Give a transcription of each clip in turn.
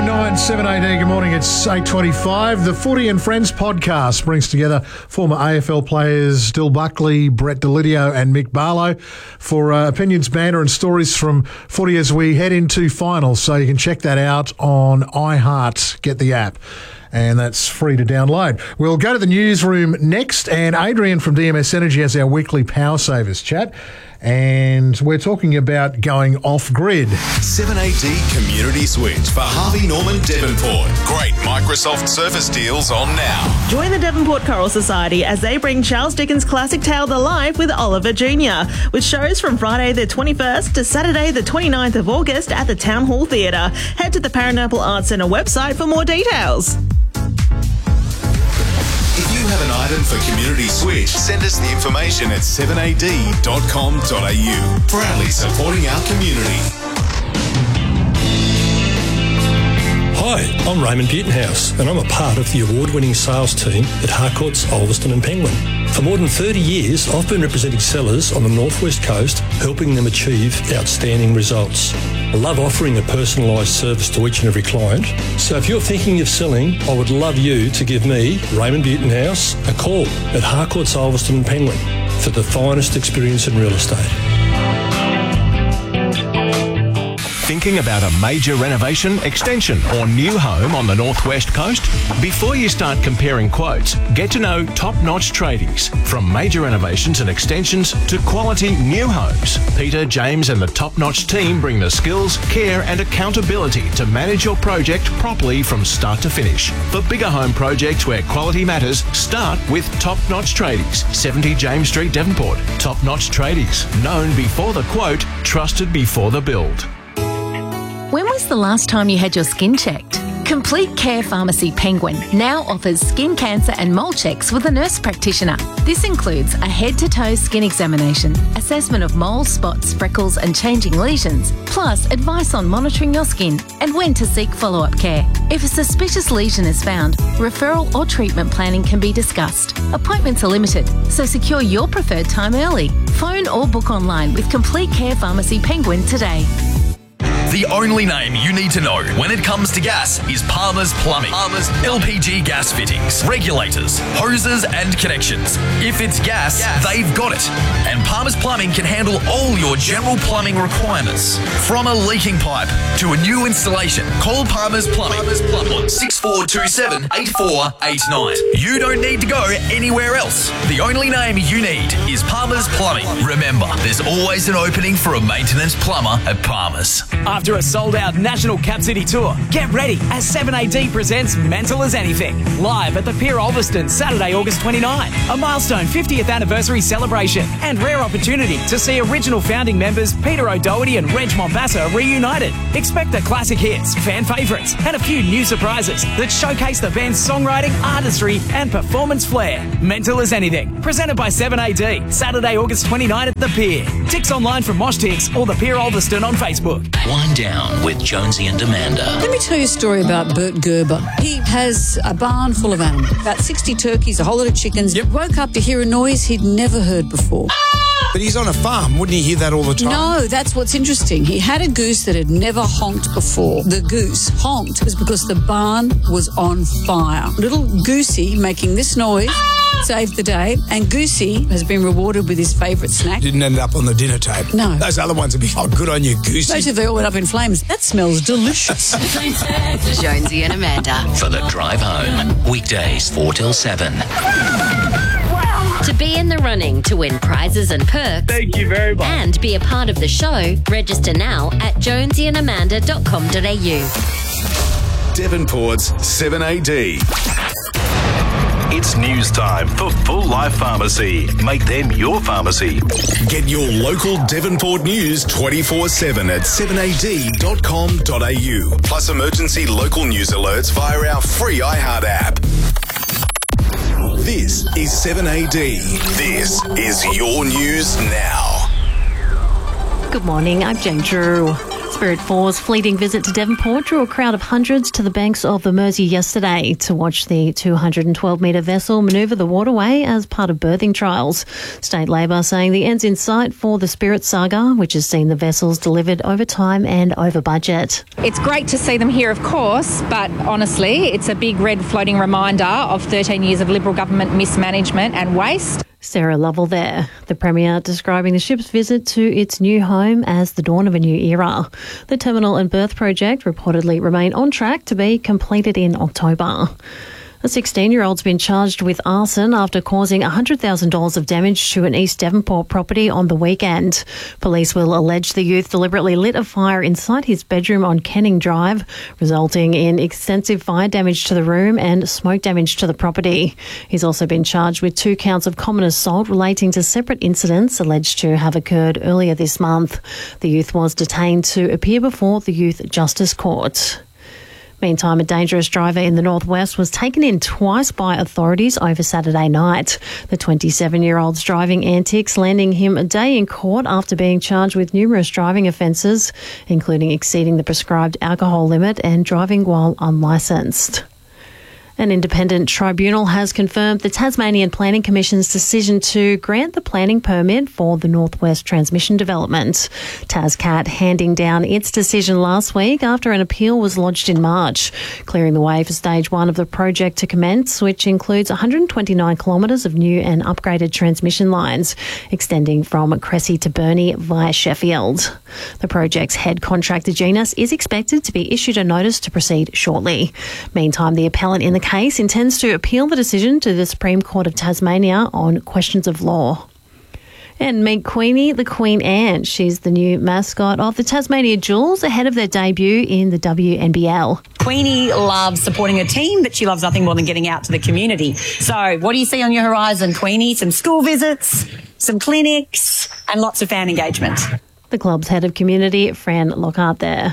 7AD, good morning. It's 8:25. The Footy and Friends podcast brings together former AFL players Dill Buckley, Brett Delidio and Mick Barlow for opinions, banter and stories from footy as we head into finals. So you can check that out on iHeart. Get the app. And that's free to download. We'll go to the newsroom next, and Adrian from DMS Energy has our weekly Power Savers chat. And we're talking about going off-grid. 7AD Community Switch for Harvey Norman Devonport. Great Microsoft Surface deals on now. Join the Devonport Choral Society as they bring Charles Dickens' classic tale to life with Oliver Jr., with shows from Friday the 21st to Saturday the 29th of August at the Town Hall Theatre. Head to the Paranaple Arts Centre website for more details. If you have an item for Community Switch, send us the information at 7ad.com.au. Proudly supporting our community. Hi, I'm Raymond Butenhouse, and I'm a part of the award-winning sales team at Harcourts, Ulverston and Penguin. For more than 30 years, I've been representing sellers on the Northwest Coast, helping them achieve outstanding results. I love offering a personalised service to each and every client. So if you're thinking of selling, I would love you to give me, Raymond Butenhouse, a call at Harcourts, Ulverston and Penguin for the finest experience in real estate. Thinking about a major renovation, extension or new home on the Northwest Coast? Before you start comparing quotes, get to know top-notch tradies. From major renovations and extensions to quality new homes, Peter, James and the top-notch team bring the skills, care and accountability to manage your project properly from start to finish. For bigger home projects where quality matters, start with top-notch tradies. 70 James Street, Devonport. Top-notch tradies. Known before the quote, trusted before the build. When was the last time you had your skin checked? Complete Care Pharmacy Penguin now offers skin cancer and mole checks with a nurse practitioner. This includes a head-to-toe skin examination, assessment of moles, spots, freckles and changing lesions, plus advice on monitoring your skin and when to seek follow-up care. If a suspicious lesion is found, referral or treatment planning can be discussed. Appointments are limited, so secure your preferred time early. Phone or book online with Complete Care Pharmacy Penguin today. The only name you need to know when it comes to gas is Palmer's Plumbing. Palmer's LPG gas fittings, regulators, hoses and connections. If it's gas, they've got it. And Palmer's Plumbing can handle all your general plumbing requirements. From a leaking pipe to a new installation, call Palmer's Plumbing on 6427 8489. You don't need to go anywhere else. The only name you need is Palmer's Plumbing. Remember, there's always an opening for a maintenance plumber at Palmer's. After a sold-out National Cap City tour, get ready as 7AD presents Mental as Anything, live at the Pier Ulverston, Saturday, August 29. A milestone 50th anniversary celebration and rare opportunity to see original founding members Peter O'Doherty and Reg Mombassa reunited. Expect the classic hits, fan favourites, and a few new surprises that showcase the band's songwriting, artistry, and performance flair. Mental as Anything, presented by 7AD, Saturday, August 29 at the Pier. Tickets online from Mosh Tix or the Pier Ulverston on Facebook. Wind down with Jonesy and Amanda. Let me tell you a story about Bert Gerber. He has a barn full of animals, about 60 turkeys, a whole lot of chickens. Yep. Woke up to hear a noise he'd never heard before. But he's on a farm. Wouldn't he hear that all the time? No, that's what's interesting. He had a goose that had never honked before. The goose honked was because the barn was on fire. Little Goosey making this noise saved the day, and Goosey has been rewarded with his favourite snack. Didn't end up on the dinner table. No. Those other ones would be, oh, good on you, Goosey. Especially if they all went up in flames. That smells delicious. Jonesy and Amanda. For the drive home, weekdays 4 till 7. To be in the running to win prizes and perks. Thank you very much. And be a part of the show, register now at jonesyandamanda.com.au. Devonport's 7AD. It's news time for Full Life Pharmacy. Make them your pharmacy. Get your local Devonport news 24/7 at 7ad.com.au. Plus emergency local news alerts via our free iHeart app. This is 7AD. This is your news now. Good morning, I'm Jane Drew. Spirit 4's fleeting visit to Devonport drew a crowd of hundreds to the banks of the Mersey yesterday to watch the 212-metre vessel manoeuvre the waterway as part of berthing trials. State Labor saying the end's in sight for the Spirit saga, which has seen the vessels delivered over time and over budget. It's great to see them here, of course, but honestly, it's a big red floating reminder of 13 years of Liberal government mismanagement and waste. Sarah Lovell there, the Premier describing the ship's visit to its new home as the dawn of a new era. The terminal and berth project reportedly remain on track to be completed in October. A 16-year-old's been charged with arson after causing $100,000 of damage to an East Devonport property on the weekend. Police will allege the youth deliberately lit a fire inside his bedroom on Kenning Drive, resulting in extensive fire damage to the room and smoke damage to the property. He's also been charged with 2 counts of common assault relating to separate incidents alleged to have occurred earlier this month. The youth was detained to appear before the Youth Justice Court. Meantime, a dangerous driver in the northwest was taken in twice by authorities over Saturday night. The 27-year-old's driving antics landing him a day in court after being charged with numerous driving offences, including exceeding the prescribed alcohol limit and driving while unlicensed. An independent tribunal has confirmed the Tasmanian Planning Commission's decision to grant the planning permit for the Northwest Transmission Development. TasCat handing down its decision last week after an appeal was lodged in March, clearing the way for stage 1 of the project to commence, which includes 129 kilometres of new and upgraded transmission lines, extending from Cressy to Burnie via Sheffield. The project's head contractor, Genus, is expected to be issued a notice to proceed shortly. Meantime, the appellant in the case intends to appeal the decision to the Supreme Court of Tasmania on questions of law. And meet Queenie, the Queen Anne. She's the new mascot of the Tasmania Jewels ahead of their debut in the WNBL. Queenie loves supporting her team, but she loves nothing more than getting out to the community. So what do you see on your horizon, Queenie? Some school visits, some clinics, and lots of fan engagement. The club's head of community, Fran Lockhart there.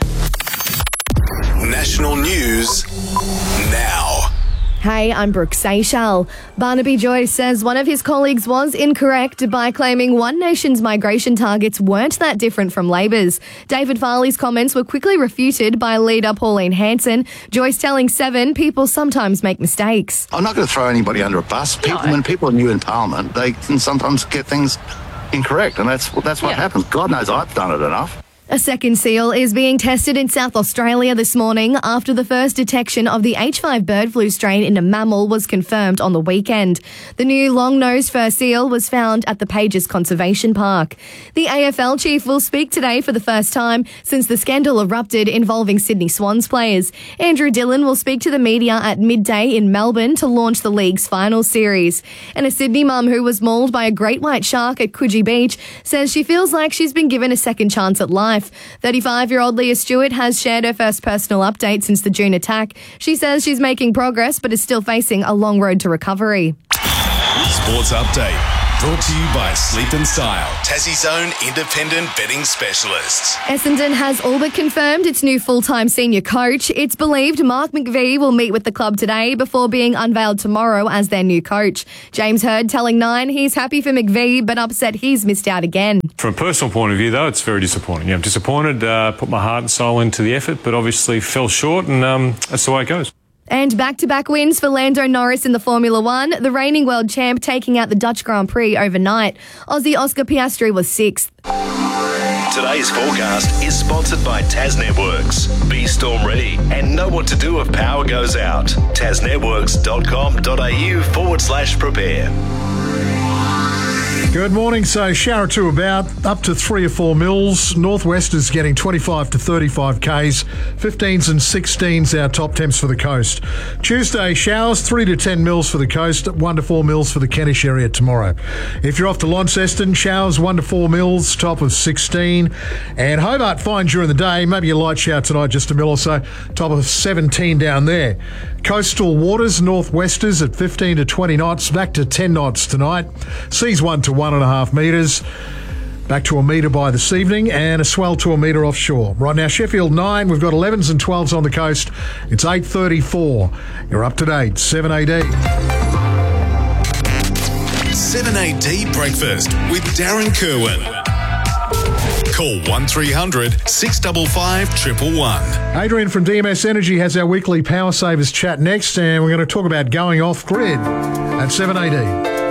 National news now. Hey, I'm Brooke Seychelles. Barnaby Joyce says one of his colleagues was incorrect by claiming One Nation's migration targets weren't that different from Labor's. David Farley's comments were quickly refuted by leader Pauline Hanson. Joyce telling Seven people sometimes make mistakes. I'm not going to throw anybody under a bus. When people are new in Parliament, they can sometimes get things incorrect, and that's what happens. God knows I've done it enough. A second seal is being tested in South Australia this morning after the first detection of the H5 bird flu strain in a mammal was confirmed on the weekend. The new long-nosed fur seal was found at the Pages Conservation Park. The AFL chief will speak today for the first time since the scandal erupted involving Sydney Swans players. Andrew Dillon will speak to the media at midday in Melbourne to launch the league's final series. And a Sydney mum who was mauled by a great white shark at Coogee Beach says she feels like she's been given a second chance at life. 35-year-old Leah Stewart has shared her first personal update since the June attack. She says she's making progress but is still facing a long road to recovery. Sports Update. Brought to you by Sleep and Style, Tassie's own independent betting specialists. Essendon has all but confirmed its new full-time senior coach. It's believed Mark McVie will meet with the club today before being unveiled tomorrow as their new coach. James Hird telling Nine he's happy for McVie but upset he's missed out again. From a personal point of view, though, it's very disappointing. I'm disappointed, put my heart and soul into the effort, but obviously fell short, and that's the way it goes. And back-to-back wins for Lando Norris in the Formula One, the reigning world champ taking out the Dutch Grand Prix overnight. Aussie Oscar Piastri was 6th. Today's forecast is sponsored by Tas Networks. Be storm ready and know what to do if power goes out. tasnetworks.com.au/prepare. Good morning. So shower to about up to 3 or 4 mils. Northwest is getting 25 to 35 Ks. 15s and 16s our top temps for the coast. Tuesday showers 3 to 10 mils for the coast. 1 to 4 mils for the Kentish area tomorrow. If you're off to Launceston, showers 1 to 4 mils, top of 16. And Hobart fine during the day. Maybe a light shower tonight, just a mil or so. Top of 17 down there. Coastal waters, northwesters at 15 to 20 knots. Back to 10 knots tonight. Seas 1 to 1.5 metres. Back to a metre by this evening and a swell to a metre offshore. Right now, Sheffield 9. We've got 11s and 12s on the coast. It's 8:34. You're up to date. 7AD. 7AD Breakfast with Darren Kerwin. Call 1300 655 111. Adrian from DMS Energy has our weekly Power Savers chat next, and we're going to talk about going off grid at 7 AD.